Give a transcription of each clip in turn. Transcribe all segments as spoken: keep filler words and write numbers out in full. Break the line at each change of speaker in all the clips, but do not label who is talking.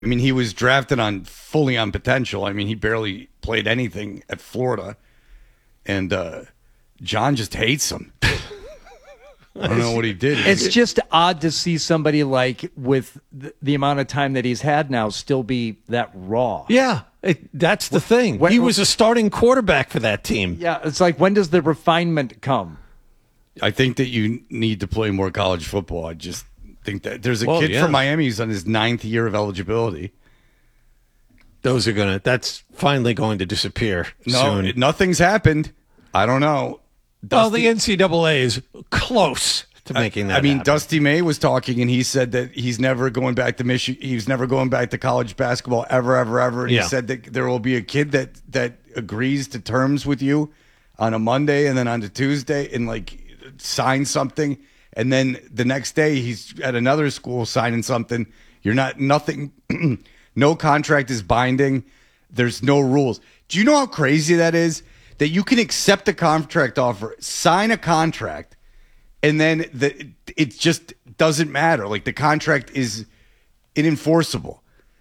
I mean, he was drafted on fully on potential. I mean, he barely played anything at Florida, and uh, John just hates him. I don't know what he did.
It's just odd to see somebody like with the, the amount of time that he's had now still be that raw.
Yeah, it, that's the thing.
When,
he was a starting quarterback for that team.
Yeah, it's like, when does the refinement come?
I think that you need to play more college football. I just think that there's a
Well,
kid
yeah.
from Miami who's on his ninth year of eligibility.
Those are gonna. That's finally going to disappear
No,
soon.
it- nothing's happened. I don't know.
well,
Dusty-
the N C double A is close to making that.
I mean,
happen.
Dusty May was talking, and he said that he's never going back to Michigan. He's never going back to college basketball ever, ever, ever. And
Yeah.
He said that there will be a kid that that agrees to terms with you on a Monday, and then on a Tuesday, and like sign something, and then the next day he's at another school signing something. You're not nothing. No contract is binding. There's no rules. Do you know how crazy that is? That you can accept a contract offer, sign a contract, and then the it just doesn't matter. Like the contract is unenforceable,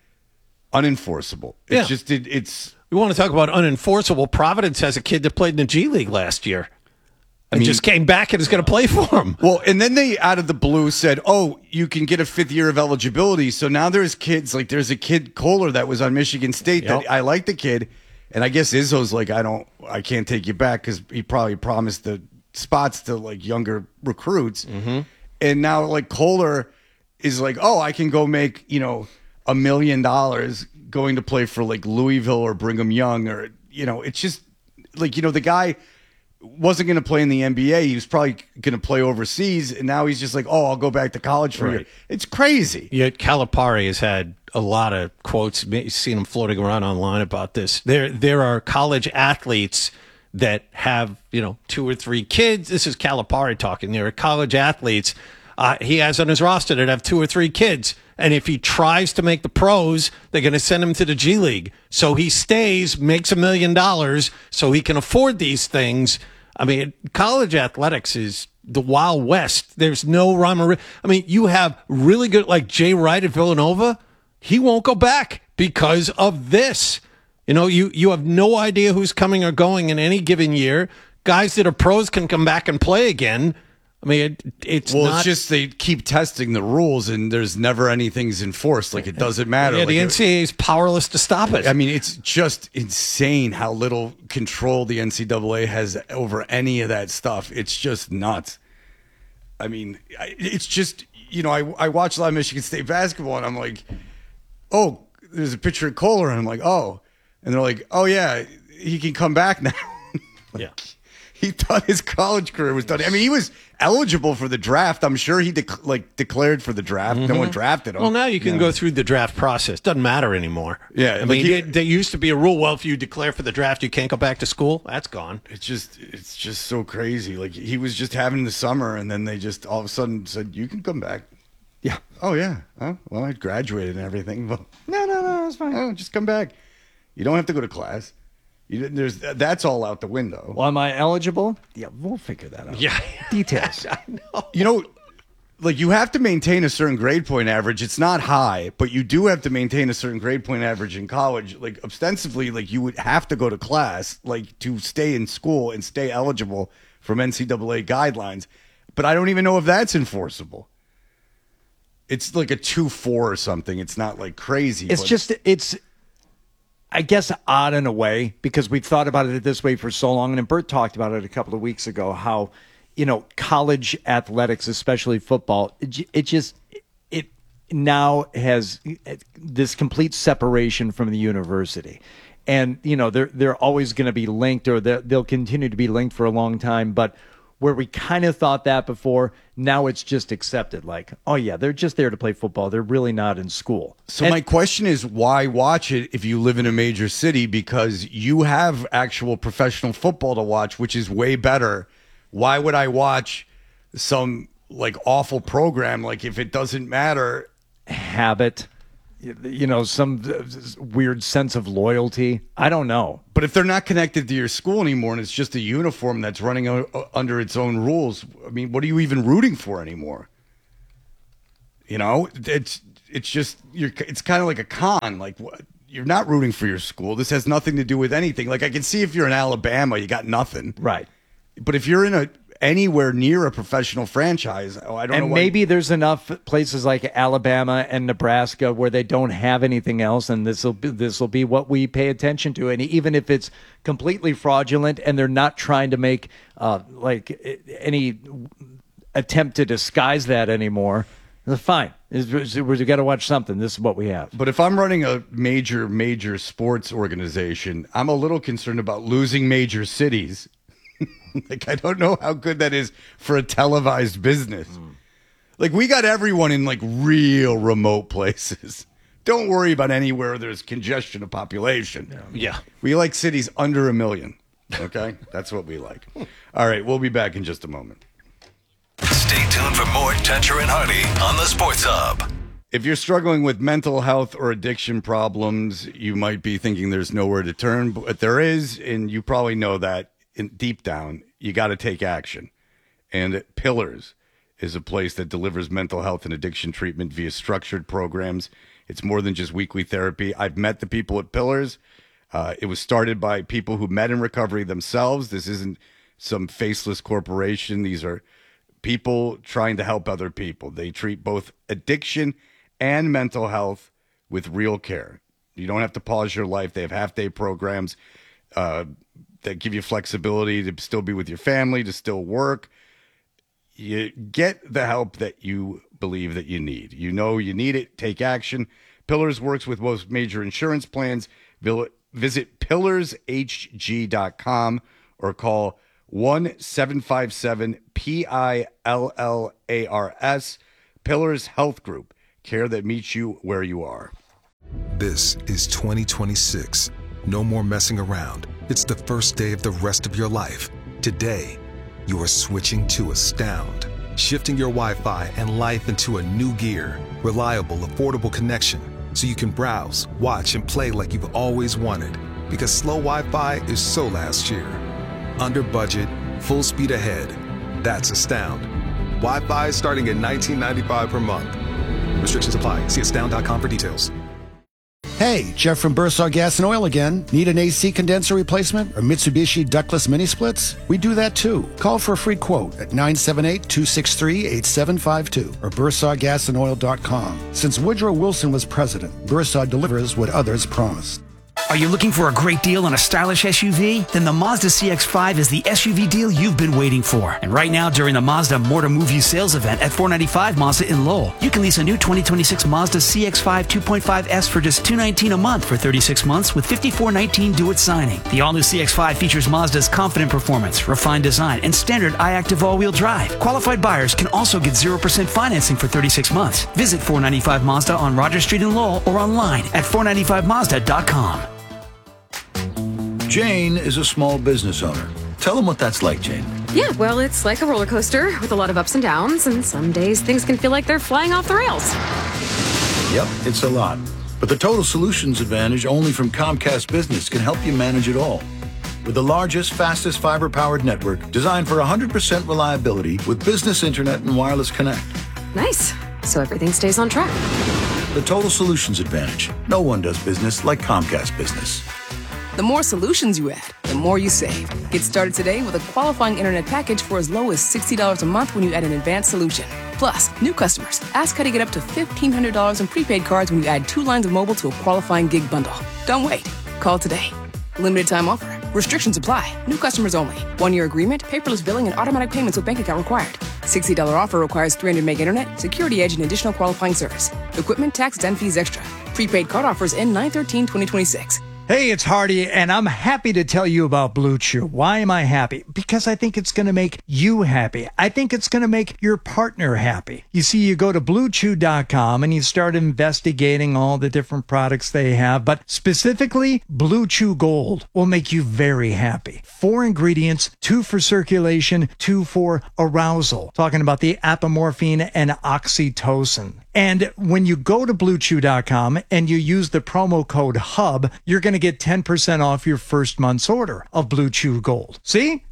unenforceable. It's
Yeah.
just it, it's.
we want to talk about unenforceable. Providence has a kid that played in the G League last year, and
mean-
just came back and is going to play for him.
Well, and then they out of the blue said, "Oh, you can get a fifth year of eligibility." So now there's kids like there's a kid Kohler that was on Michigan State
Yep.
that I like the kid, and I guess Izzo's like, I don't, I can't take you back because he probably promised the spots to like younger recruits,
Mm-hmm.
and now like Kohler is like, oh, I can go make you know a million dollars going to play for like Louisville or Brigham Young or you know it's just like you know the guy wasn't going to play in the N B A. He was probably going to play overseas, and now he's just like, "Oh, I'll go back to college for a year."
Right.
It's crazy.
Yet Calipari has had a lot of quotes. You've seen him floating around online about this. There, there are college athletes that have you know two or three kids. This is Calipari talking. There are college athletes uh, he has on his roster that have two or three kids. And if he tries to make the pros, they're going to send him to the G League. So he stays, makes a million dollars, so he can afford these things. I mean, college athletics is the Wild West. There's no rhyme or re- I mean, you have really good, like Jay Wright at Villanova. He won't go back because of this. You know, you, you have no idea who's coming or going in any given year. Guys that are pros can come back and play again. I mean, it, it's
Well,
not.
it's just they keep testing the rules, and there's never anything's enforced. Like it doesn't matter.
yeah,
Like,
the
it-
N C double A is powerless to stop it.
I mean, it's just insane how little control the N C double A has over any of that stuff. It's just nuts. I mean, I- it's just, you know, I, I watch a lot of Michigan State basketball, and I'm like, oh, there's a picture of Kohler, and I'm like, oh. And they're like, oh, yeah, he can come back now. Like,
Yeah.
He thought his college career was done. I mean, he was eligible for the draft. I'm sure he dec- like declared for the draft. No one drafted him.
Well, now you can go through the draft process. Doesn't matter anymore.
Yeah,
I
like
mean,
he-
it- there used to be a rule. Well, if you declare for the draft, you can't go back to school. That's gone.
It's just, it's just so crazy. Like he was just having the summer, and then they just all of a sudden said, "You can come back."
Yeah.
Oh yeah. Oh, well, I graduated and everything. But no, no, no, it's fine. Oh, just come back. You don't have to go to class. You, there's that's all out the window.
Well, am I eligible? Yeah, we'll figure that out.
Yeah.
Details.
You know, like you have to maintain a certain grade point average. It's not high, but you do have to maintain a certain grade point average in college. Like ostensibly, like you would have to go to class, like to stay in school and stay eligible from N C double A guidelines. But I don't even know if that's enforceable. It's like a two four or something. It's not like crazy.
It's
but-
just, it's, I guess, odd in a way because we've thought about it this way for so long. And Bert talked about it a couple of weeks ago, how, you know, college athletics, especially football, it, j- it just, it now has this complete separation from the university. And, you know, they're, they're always going to be linked, or they're- they'll continue to be linked for a long time. But where we kind of thought that before, now it's just accepted. Like, oh, yeah, they're just there to play football. They're really not in school.
So
And-
my question is, why watch it if you live in a major city? Because you have actual professional football to watch, which is way better. Why would I watch some like awful program? Like if it doesn't matter.
habit, you know, some uh, weird sense of loyalty. I don't know.
But if they're not connected to your school anymore and it's just a uniform that's running o- under its own rules, I mean, what are you even rooting for anymore? You know, it's it's just you're. It's kind of like a con. Like what? You're not rooting for your school. This has nothing to do with anything. Like I can see if you're in Alabama, you got nothing.
Right.
But if you're in a anywhere near a professional franchise, oh, I don't
and
know. And
maybe there's enough places like Alabama and Nebraska where they don't have anything else, and this will be, this will be what we pay attention to. And even if it's completely fraudulent and they're not trying to make uh, like any attempt to disguise that anymore, fine. We've got to watch something. This is what we have.
But if I'm running a major, major sports organization, I'm a little concerned about losing major cities. Like, I don't know how good that is for a televised business. Mm. Like, we got everyone in, like, real remote places. Don't worry about anywhere there's congestion of population.
Yeah. yeah.
We like cities under a million. Okay? That's what we like. All right, we'll be back in just a moment.
Stay tuned for more Toucher and Hardy on the Sports Hub.
If you're struggling with mental health or addiction problems, you might be thinking there's nowhere to turn, but there is, and you probably know that in, deep down, you got to take action. And Pillars is a place that delivers mental health and addiction treatment via structured programs. It's more than just weekly therapy. I've met the people at Pillars. Uh, it was started by people who met in recovery themselves. This isn't some faceless corporation. These are people trying to help other people. They treat both addiction and mental health with real care. You don't have to pause your life. They have half-day programs uh, that give you flexibility to still be with your family, to still work. You get the help that you believe that you need. You know you need it. Take action. Pillars works with most major insurance plans. Visit pillars h g dot com or call one seven five seven P I L L A R S. Pillars Health Group. Care that meets you where you are.
This is twenty twenty-six. No more messing around. It's the first day of the rest of your life. Today, you are switching to Astound. Shifting your Wi-Fi and life into a new gear. Reliable, affordable connection. So you can browse, watch, and play like you've always wanted. Because slow Wi-Fi is so last year. Under budget, full speed ahead. That's Astound. Wi-Fi starting at nineteen ninety-five dollars per month. Restrictions apply. See astound dot com for details.
Hey, Jeff from Bursar Gas and Oil again. Need an A C condenser replacement or Mitsubishi ductless mini splits? We do that too. Call for a free quote at nine seven eight, two six three, eight seven five two or bursar gas and oil dot com. Since Woodrow Wilson was president, Bursar delivers what others promised.
Are you looking for a great deal on a stylish S U V? Then the Mazda C X five is the S U V deal you've been waiting for. And right now, during the Mazda More to Move You sales event at four ninety-five Mazda in Lowell, you can lease a new twenty twenty-six Mazda C X five two point five S for just two hundred nineteen dollars a month for thirty-six months with fifty-four nineteen due at signing. The all-new C X five features Mazda's confident performance, refined design, and standard iActive all-wheel drive. Qualified buyers can also get zero percent financing for thirty-six months. Visit four ninety-five Mazda on Rogers Street in Lowell or online at four ninety-five mazda dot com.
Jane is a small business owner. Tell them what that's like, Jane.
Yeah, well, it's like a roller coaster with a lot of ups and downs, and some days things can feel like they're flying off the rails.
Yep, it's a lot. But the Total Solutions Advantage only from Comcast Business can help you manage it all. With the largest, fastest fiber-powered network designed for one hundred percent reliability with business internet and wireless connect.
Nice. So everything stays on track.
The Total Solutions Advantage. No one does business like Comcast Business.
The more solutions you add, the more you save. Get started today with a qualifying internet package for as low as sixty dollars a month when you add an advanced solution. Plus, new customers, ask how to get up to fifteen hundred dollars in prepaid cards when you add two lines of mobile to a qualifying gig bundle. Don't wait. Call today. Limited time offer. Restrictions apply. New customers only. One-year agreement, paperless billing, and automatic payments with bank account required. sixty dollars offer requires three hundred meg internet, security edge, and additional qualifying service. Equipment, tax, and fees extra. Prepaid card offers end nine thirteen twenty twenty-six.
Hey, it's Hardy, and I'm happy to tell you about Blue Chew. Why am I happy? Because I think it's going to make you happy. I think it's going to make your partner happy. You see, you go to blue chew dot com and you start investigating all the different products they have, but specifically, Blue Chew Gold will make you very happy. Four ingredients, two for circulation, two for arousal. Talking about the apomorphine and oxytocin. And when you go to blue chew dot com and you use the promo code HUB, you're going to get ten percent off your first month's order of Blue Chew Gold. See?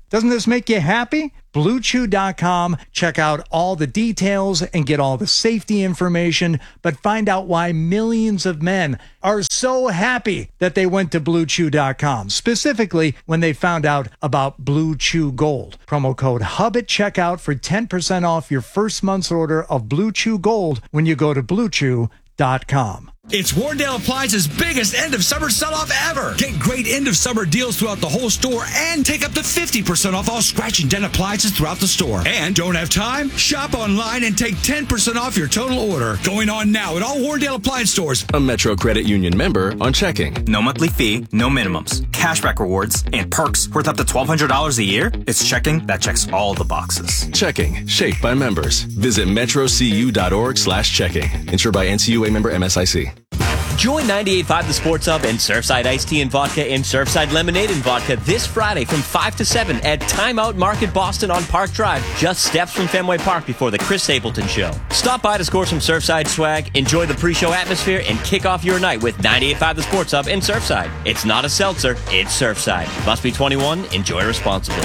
Doesn't this make you happy? Blue Chew dot com. Check out all the details and get all the safety information, but find out why millions of men are so happy that they went to Blue Chew dot com, specifically when they found out about Blue Chew Gold. Promo code HUB at checkout for ten percent off your first month's order of Blue Chew Gold when you go to Blue Chew dot com.
It's Warndale Appliances' biggest end-of-summer sell-off ever. Get great end-of-summer deals throughout the whole store and take up to fifty percent off all scratch and dent appliances throughout the store. And don't have time? Shop online and take ten percent off your total order. Going on now at all Warndale Appliance stores.
A Metro Credit Union member on checking.
No monthly fee, no minimums, cashback rewards, and perks worth up to twelve hundred dollars a year. It's checking that checks all the boxes.
Checking, shaped by members. Visit metrocu.org slash checking. Insured by N C U A member M S I C.
Join ninety-eight point five The Sports Hub and Surfside Iced Tea and Vodka and Surfside Lemonade and Vodka this Friday from five to seven at Time Out Market Boston on Park Drive, just steps from Fenway Park before the Chris Stapleton Show. Stop by to score some Surfside swag, enjoy the pre-show atmosphere, and kick off your night with ninety-eight point five The Sports Hub and Surfside. It's not a seltzer, it's Surfside. Must be twenty-one. Enjoy responsibly.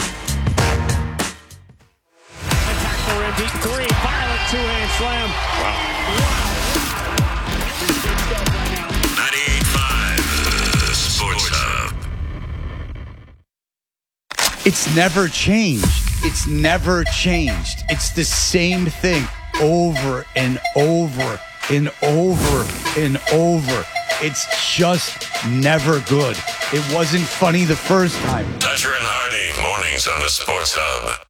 Attack for M D three. Violent two-hand slam. Wow.
It's never changed. It's never changed. It's the same thing over and over and over and over. It's just never good. It wasn't funny the first time.
Toucher and Hardy, mornings on the Sports Hub.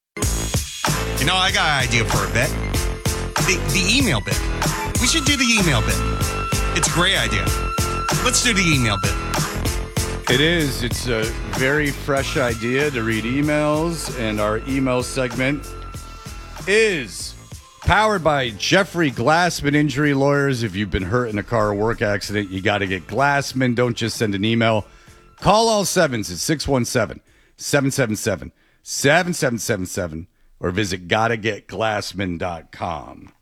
You know, I got an idea for a bit. The, the email bit. We should do the email bit. It's a great idea. Let's do the email bit.
It is. It's a very fresh idea to read emails, and our email segment is powered by Jeffrey Glassman Injury Lawyers. If you've been hurt in a car or work accident, you got to get Glassman. Don't just send an email. Call all sevens at six one seven, seven seven seven, seven seven seven seven or visit gotta get glassman dot com.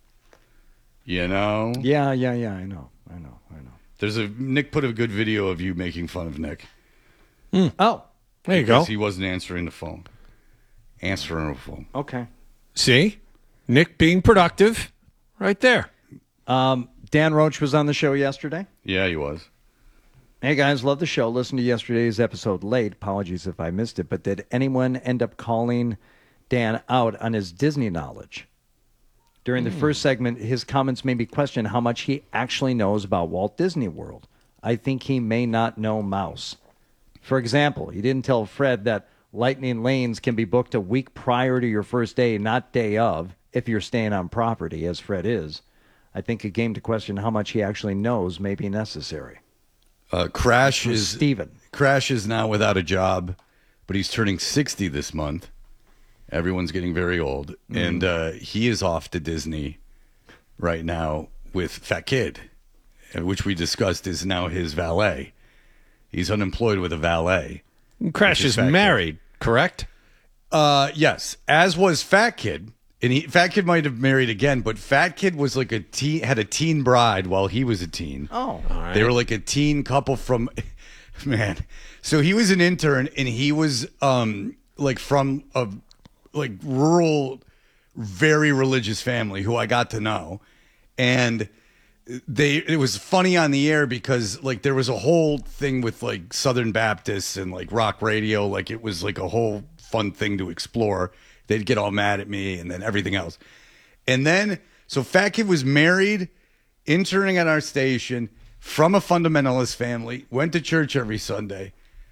You know?
Yeah, yeah, yeah. I know. I know. I know.
There's a Nick put a good video of you making fun of Nick.
Mm. Oh,
there you
because
go.
He wasn't answering the phone. Answering the phone.
Okay.
See? Nick being productive right there.
Um, Dan Roach was on the show yesterday.
Yeah, he was.
Hey, guys, love the show. Listened to yesterday's episode late. Apologies if I missed it. But did anyone end up calling Dan out on his Disney knowledge? During the mm. first segment, his comments made me question how much he actually knows about Walt Disney World. I think he may not know Mouse. For example, he didn't tell Fred that Lightning Lanes can be booked a week prior to your first day, not day of, if you're staying on property, as Fred is. I think a game to question how much he actually knows may be necessary.
Uh, Crash is
Steven.
Crash is now without a job, but he's turning sixty this month. Everyone's getting very old, mm. and uh, he is off to Disney right now with Fat Kid, which we discussed is now his valet. He's unemployed with a valet.
Crash is married, Kid. Correct?
Uh, yes, as was Fat Kid. And he, Fat Kid might have married again, but Fat Kid was like a teen, had a teen bride while he was a teen.
Oh.
All right.
They were like a teen couple from, man. So he was an intern, and he was um like from a like rural, very religious family who I got to know. And they it was funny on the air because like there was a whole thing with like Southern Baptists and like rock radio. Like it was like a whole fun thing to explore. They'd get all mad at me and then everything else. And then, so Fat Kid was married, interning at our station, from a fundamentalist family, went to church every Sunday.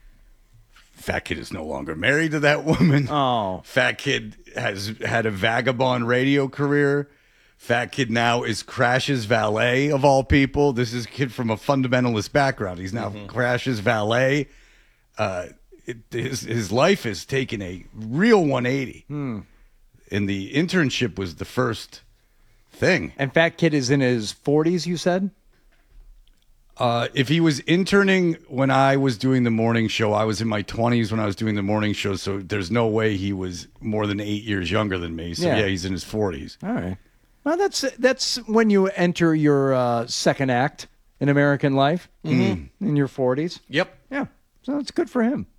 Fat Kid is no longer married to that woman.
Oh.
Fat Kid has had a vagabond radio career. Fat Kid now is Crash's valet, of all people. This is a kid from a fundamentalist background. He's now mm-hmm. Crash's valet. Uh, it, his, his life has taken a real one eighty.
Hmm.
And the internship was the first thing.
And Fat Kid is in his forties, you said?
Uh, if he was interning when I was doing the morning show, I was in my twenties when I was doing the morning show, so there's no way he was more than eight years younger than me. So, yeah, yeah he's in his forties.
All right. Well, that's that's when you enter your uh, second act in American life, mm-hmm. in your forties.
Yep.
Yeah. So it's good for him.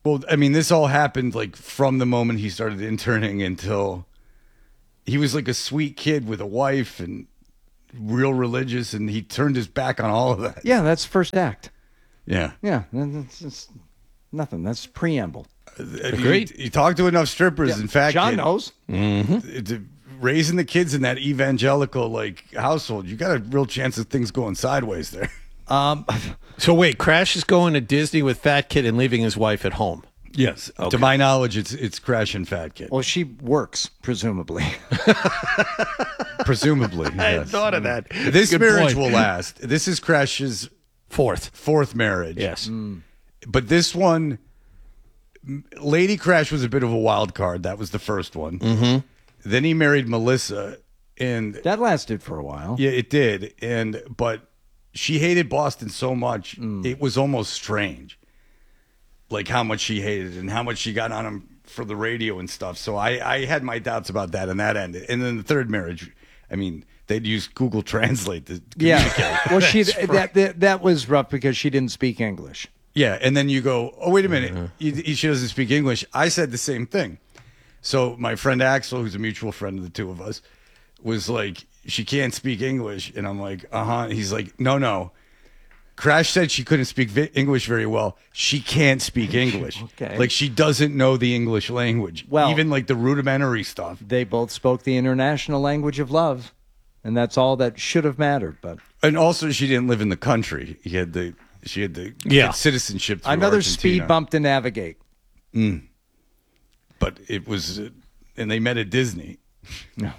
Well, I mean, this all happened like from the moment he started interning until he was like a sweet kid with a wife and real religious, and he turned his back on all of that.
Yeah, that's first act.
Yeah.
Yeah, that's, that's nothing. That's preamble.
You, you talk to enough strippers
Yeah,
and fat
John
kid-
knows.
Mm-hmm. Raising the kids in that evangelical like household, you got a real chance of things going sideways there.
Um,
so wait, Crash is going to Disney with Fat Kid and leaving his wife at home.
Yes,
Okay.
to my knowledge, it's it's Crash and Fat Kid.
Well, she works, presumably.
Presumably,
I hadn't
yes.
thought of that.
This
Good
marriage
point.
will last. This is Crash's
fourth
fourth marriage.
Yes,
but this one, Lady Crash was a bit of a wild card. That was the first one.
Mm-hmm.
Then he married Melissa, and
that lasted for a while.
Yeah, it did. And but she hated Boston so much, it was almost strange. Like how much she hated and how much she got on him for the radio and stuff. So I, I had my doubts about that, and that ended. And then the third marriage, I mean, they'd use Google Translate to communicate.
Yeah. Well, she
That's
that, that that was rough because she didn't speak English.
Yeah, and then you go, oh, wait a minute. You- you- she doesn't speak English. I said the same thing. So my friend Axel, who's a mutual friend of the two of us, was like, she can't speak English. And I'm like, uh-huh. He's like, no, no. Crash said she couldn't speak vi- English very well. She can't speak English.
Okay.
Like, she doesn't know the English language.
Well-
even like the rudimentary stuff.
They both spoke the international language of love, and that's all that should have mattered. But
And also, she didn't live in the country. He had the, she had the
Yeah.
get citizenship through
another
Argentina.
speed bump to navigate.
Mm. But it was, uh, and they met at Disney.
No.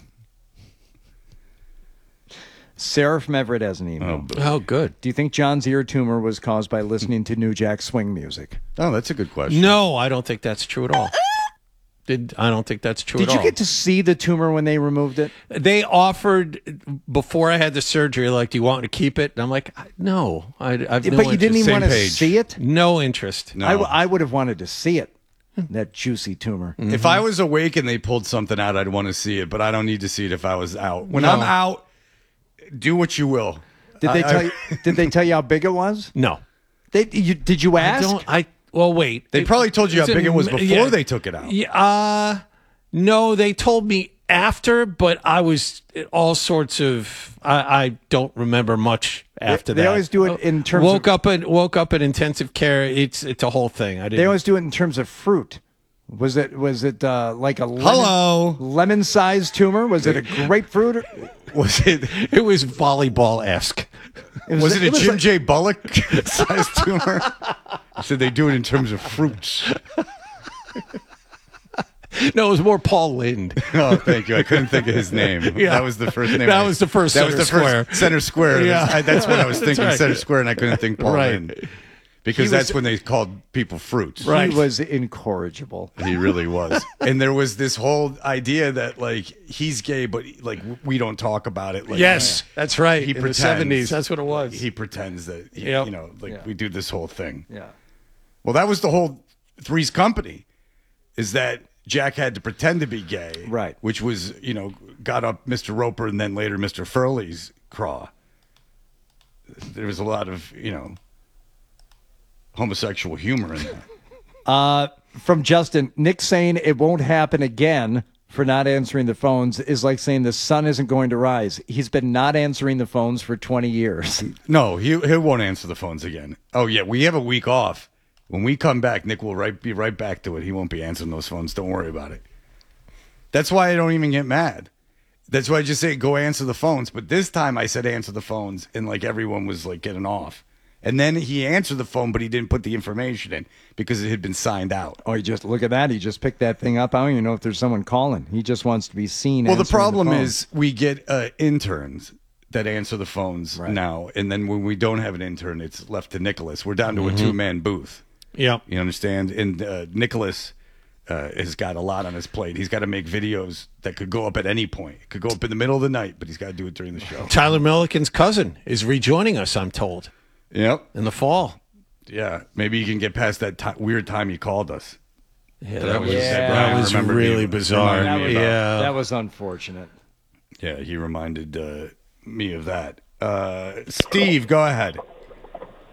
Sarah from Everett has an email.
Oh, good.
Do you think John's ear tumor was caused by listening to New Jack Swing music?
Oh, that's a good question.
No, I don't think that's true at all. Did I don't think that's true
Did
at
you
all.
get to see the tumor when they removed it?
They offered before I had the surgery, like, "Do you want to keep it?" And I'm like, "No, I, I've no
But you didn't
interest."
even want to see it?
No interest.
I, w- I would have wanted to see it. That juicy tumor.
If I was awake and they pulled something out, I'd want to see it, but I don't need to see it if I was out. When
No.
I'm out, do what you will.
Did they
I-
tell
I-
you? Did they tell you how big it was?
No.
They you, did you ask?
I don't. I well, wait.
They probably told you how
It's
big
in-
it was before
yeah.
they took it out.
Yeah, uh, no, they told me after, but I was all sorts of. I, I don't remember much after
they
that.
always do it in terms
woke
of-
up and woke up in intensive care. It's it's a whole thing. I
They
didn't.
always do it in terms of fruit. Was it was it uh, like a lemon,
Hello?
lemon-sized tumor? Was it a grapefruit? Or,
Was it?
It was volleyball esque.
Was, it a
was
Jim
like-
J. Bullock sized tumor? I said they do it in terms of fruits.
No, it was more Paul Lind.
Oh, thank you. I couldn't think of his name.
Yeah.
That was the first name.
That
I-
was the first
That was
center
the first
square.
center square.
Yeah.
I- that's what I was
That's
thinking.
right.
Center square, and I couldn't think Paul
Right.
Lind. Because
He was-
that's when they called people fruits.
He was incorrigible.
He really was. And there was this whole idea that like he's gay, but like we don't talk about it. Like,
Yes, that's right.
He
In the
pretends
seventies, that's what it was.
He pretends that he,
Yep.
you know, like
Yeah.
we do this whole thing.
Yeah.
Well, that was the whole Three's Company, is that Jack had to pretend to be gay,
Right.
Which was, you know, got up Mister Roper and then later Mister Furley's craw. There was a lot of, you know, homosexual humor in that.
Uh, from Justin, Nick saying it won't happen again for not answering the phones is like saying the sun isn't going to rise. He's been not answering the phones for twenty years.
No, he he won't answer the phones again. Oh yeah, we have a week off. When we come back, Nick will right be right back to it. He won't be answering those phones. Don't worry about it. That's why I don't even get mad. That's why I just say go answer the phones. But this time I said answer the phones, and like everyone was like getting off. And then he answered the phone, but he didn't put the information in because it had been signed out.
Oh, he just look at that. He just picked that thing up. I don't even know if there's someone calling. He just wants to be seen.
Well, the
answering
problem
phone.
is we get uh, interns that answer the phones now, and then when we don't have an intern, it's left to Nicholas. We're down to
Mhm.
a two-man booth.
Yeah,
you understand. And uh, Nicholas uh, has got a lot on his plate. He's got to make videos that could go up at any point. It could go up in the middle of the night, but he's got to do it during the show.
Tyler Milliken's cousin is rejoining us, I'm told.
Yep,
in the fall.
Yeah, maybe you can get past that ti weird time you called us.
Yeah,
That
that
was-
was,
that
that
Brian
was
remembered
really
me-
bizarre.
reminded
That
me
was,
about.
that was unfortunate.
Yeah, he reminded uh, me of that. Uh, Steve, go ahead.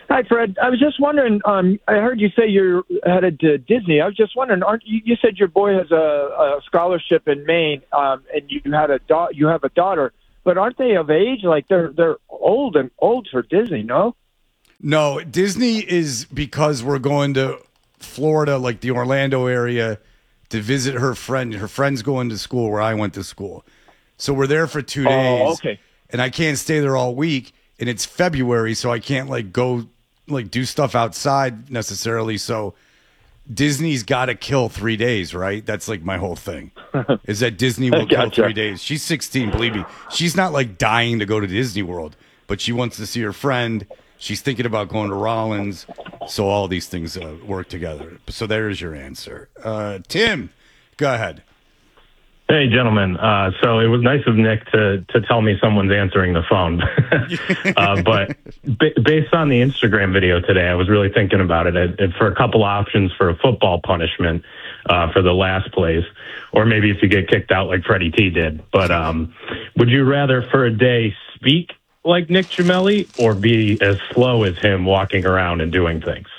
Hi, Fred. I was just wondering. Um, I heard you say you're headed to Disney. I was just wondering. Aren't you? You said your boy has a, a scholarship in Maine, um, and you had a da- You have a daughter, but aren't they of age? Like they're they're old and old for Disney. No.
No, Disney is because we're going to Florida, like the Orlando area, to visit her friend. Her friend's going to school where I went to school, so we're there for two days.
Oh, okay.
And I can't stay there all week, and it's February, so I can't like go. like do stuff outside necessarily. So Disney's got to kill three days, right? That's like my whole thing is that Disney will
Gotcha.
kill three days. She's sixteen, believe me. She's not like dying to go to Disney World, but she wants to see her friend. She's thinking about going to Rollins. So all these things uh, work together. So there's your answer. Uh, Tim, go ahead.
Hey, gentlemen. Uh, so it was nice of Nick to to tell me someone's answering the phone. uh, but b- based on the Instagram video today, I was really thinking about it uh, for a couple options for a football punishment uh, for the last place, or maybe if you get kicked out like Freddie T did. But um, would you rather for a day speak like Nick Gemelli or be as slow as him walking around and doing things?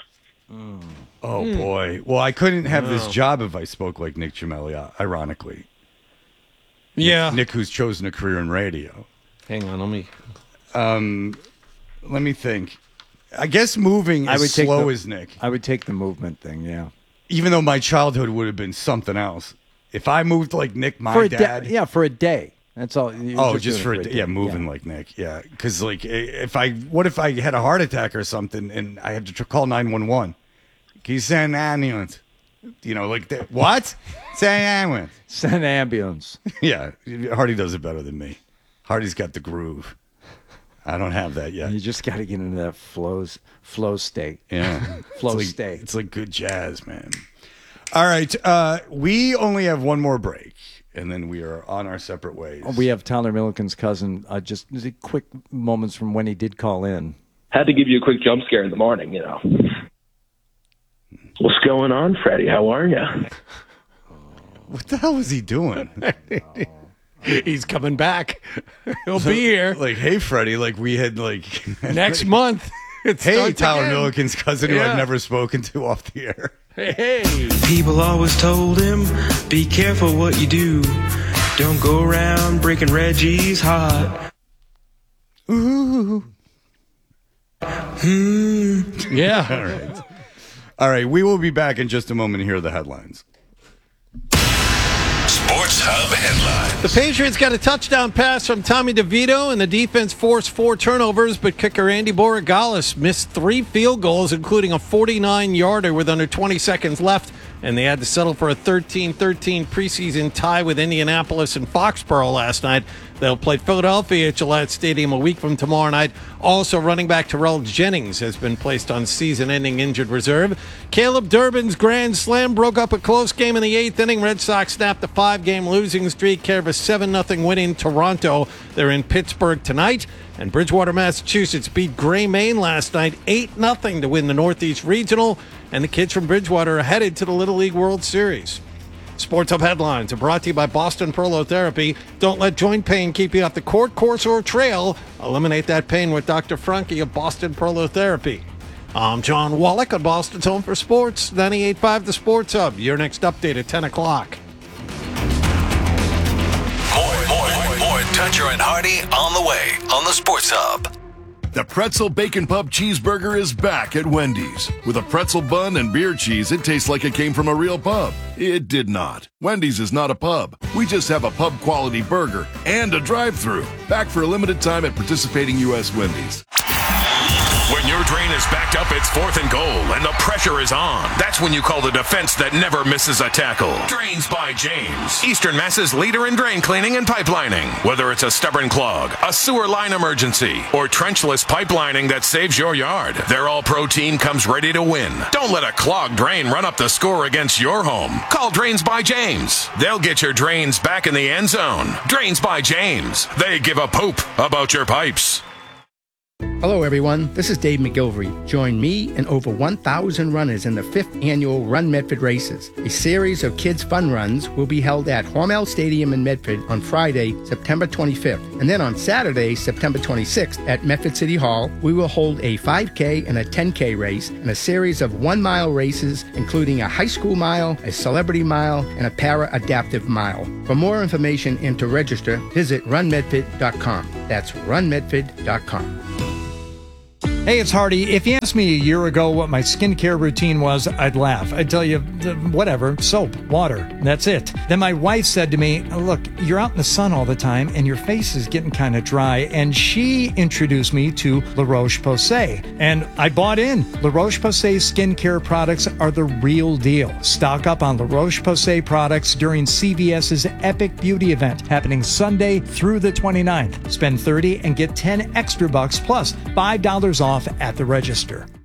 Oh, boy. Well, I couldn't have this job if I spoke like Nick Gemelli, uh, ironically.
Yeah.
Nick, Nick, who's chosen a career in radio.
Hang on, let me.
Um, let me think. I guess moving
I
as
would take
slow
the-
as Nick.
I would take the movement thing. Yeah.
Even though my childhood would have been something else. If I moved like Nick, my
for a
dad.
day. Yeah, for a day. That's all. you're
Oh, just,
doing
for
it
a day. Yeah, moving like Nick. Yeah, because like if I, what if I had a heart attack or something and I had to tr- call nine one one? Can you send an ambulance? You know, like that. What? Send an ambulance.
Send ambulance.
Yeah, Hardy does it better than me. Hardy's got the groove. I don't have that yet.
You just got to get into that flows flow state.
Yeah,
flow
it's like,
state.
It's like good jazz, man. All right, uh, we only have one more break, and then we are on our separate ways.
We have Tyler Milliken's cousin. Uh, just quick moments from when he did call in.
Had to give you a quick jump scare in the morning, you know. What's going on, Freddie? How are you?
What the hell is he doing?
He's coming back. He'll be here.
Like, hey, Freddie, like we had like
next month. It
Hey,
starts
Tyler
again.
Milliken's cousin who
Yeah.
I've never spoken to off the air.
Hey.
People always told him, be careful what you do. Don't go around breaking Reggie's heart.
Ooh.
Hmm.
Yeah.
All right. All right. We will be back in just a moment to hear the headlines.
Sports Hub headlines.
The Patriots got a touchdown pass from Tommy DeVito, and the defense forced four turnovers, but kicker Andy Borregales missed three field goals, including a forty-nine yarder with under twenty seconds left, and they had to settle for a thirteen thirteen preseason tie with Indianapolis and Foxborough last night. They'll play Philadelphia at Gillette Stadium a week from tomorrow night. Also, running back Terrell Jennings has been placed on season-ending injured reserve. Caleb Durbin's grand slam broke up a close game in the eighth inning. Red Sox snapped a five-game losing streak, care of a seven nothing win in Toronto. They're in Pittsburgh tonight. And Bridgewater, Massachusetts beat Gray, Maine last night eight nothing to win the Northeast Regional. And the kids from Bridgewater are headed to the Little League World Series. Sports Hub headlines are brought to you by Boston Prolotherapy. Don't let joint pain keep you off the court, course, or trail. Eliminate that pain with Doctor Franke of Boston Prolotherapy. I'm John Wallach on Boston's Home for Sports, ninety-eight point five The Sports Hub. Your next update at ten o'clock.
More, more, more Toucher and Hardy on the way on the Sports Hub.
The Pretzel Bacon Pub Cheeseburger is back at Wendy's. With a pretzel bun and beer cheese, it tastes like it came from a real pub. It did not. Wendy's is not a pub. We just have a pub-quality burger and a drive-thru. Back for a limited time at participating U S Wendy's.
When your drain is backed up, it's fourth and goal, and the pressure is on. That's when you call the defense that never misses a tackle. Drains by James. Eastern Mass's leader in drain cleaning and pipelining. Whether it's a stubborn clog, a sewer line emergency, or trenchless pipelining that saves your yard, their all-pro team comes ready to win. Don't let a clogged drain run up the score against your home. Call Drains by James. They'll get your drains back in the end zone. Drains by James. They give a poop about your pipes.
Hello, everyone. This is Dave McGilvery. Join me and over one thousand runners in the fifth annual Run Medford Races. A series of kids' fun runs will be held at Hormel Stadium in Medford on Friday, September twenty-fifth. And then on Saturday, September twenty-sixth, at Medford City Hall, we will hold a five K and a ten K race and a series of one-mile races, including a high school mile, a celebrity mile, and a para-adaptive mile. For more information and to register, visit run medford dot com. That's run medford dot com.
Hey, it's Hardy. If you asked me a year ago what my skincare routine was, I'd laugh. I'd tell you, whatever, soap, water, that's it. Then my wife said to me, look, you're out in the sun all the time and your face is getting kind of dry. And she introduced me to La Roche-Posay. And I bought in. La Roche-Posay skincare products are the real deal. Stock up on La Roche-Posay products during C V S's Epic Beauty event happening Sunday through the twenty-ninth. Spend thirty and get ten extra bucks plus five dollars off at the register.